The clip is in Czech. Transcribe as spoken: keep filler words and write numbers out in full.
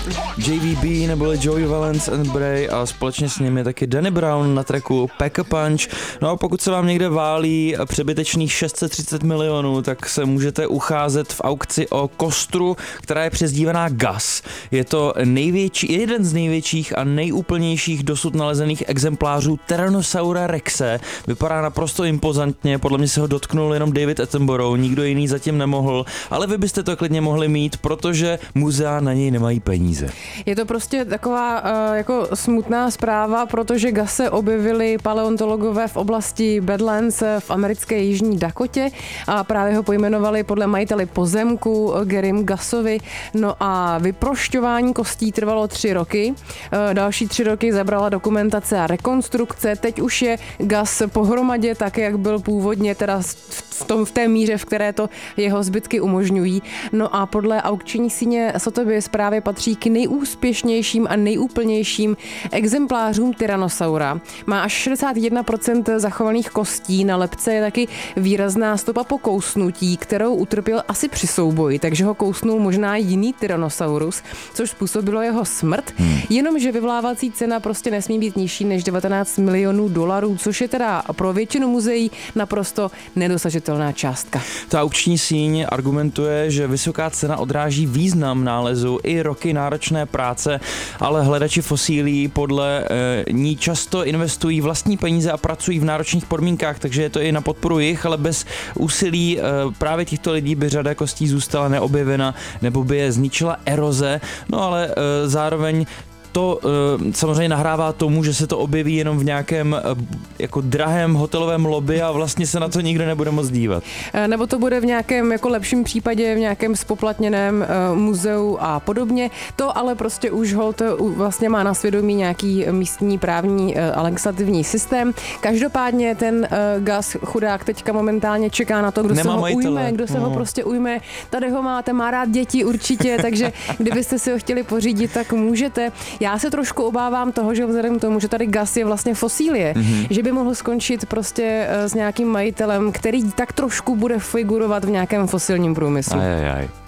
J V B neboli Joey Valence and Bray a společně s nimi taky Danny Brown na tracku Pack a Punch. No a pokud se vám někde válí přebytečných šest set třicet milionů, tak se můžete ucházet v aukci o kostru, která je přezdívaná Gus. Je to největší, jeden z největších a nejúplnějších dosud nalezených exemplářů Tyrannosaura rexe. Vypadá naprosto impozantně, podle mě se ho dotknul jenom David Attenborough, nikdo jiný zatím nemohl, ale vy byste to klidně mohli mít, protože muzea na něj nemají peníze. Je to prostě taková uh, jako smutná zpráva, protože Guse objevili paleontologové v oblasti Badlands v americké jižní Dakotě a právě ho pojmenovali podle majitele pozemku Garym Gusovi. No a vyprošťování kostí trvalo tři roky. Uh, další tři roky zabrala dokumentace a rekonstrukce. Teď už je Gus pohromadě tak, jak byl původně, teda v, tom, v té míře, v které to jeho zbytky umožňují. No a podle aukční síně Sotheby's právě patří k nejúspěšnějším a nejúplnějším exemplářům Tyrannosaura. Má až šedesát jedna procent zachovaných kostí, na lebce je taky výrazná stopa po kousnutí, kterou utrpěl asi při souboji, takže ho kousnul možná jiný Tyrannosaurus, což způsobilo jeho smrt, hmm. jenomže vyvlávací cena prostě nesmí být nižší než devatenáct milionů dolarů, což je teda pro většinu muzeí naprosto nedosažitelná částka. Ta aukční síň argumentuje, že vysoká cena odráží význam nálezu i roky náročné práce, ale hledači fosílií podle e, ní často investují vlastní peníze a pracují v náročných podmínkách, takže je to i na podporu jich, ale bez úsilí e, právě těchto lidí by řada kostí zůstala neobjevena nebo by je zničila eroze, no ale e, zároveň to uh, samozřejmě nahrává tomu, že se to objeví jenom v nějakém uh, jako drahém hotelovém lobby a vlastně se na to nikdo nebude moc dívat. Nebo to bude v nějakém jako lepším případě v nějakém spoplatněném uh, muzeu a podobně. To ale prostě už holt uh, vlastně má na svědomí nějaký místní právní uh, a legislativní systém. Každopádně ten uh, Gus chudák teďka momentálně čeká na to, kdo Nemá se ho majitele. ujme, kdo se no. ho prostě ujme. Tady ho máte, má rád děti určitě, takže kdybyste si ho chtěli pořídit, tak můžete. Já se trošku obávám toho, že vzhledem k tomu, že tady Gus je vlastně fosílie, mm-hmm. že by mohl skončit prostě s nějakým majitelem, který tak trošku bude figurovat v nějakém fosilním průmyslu. Ajajaj.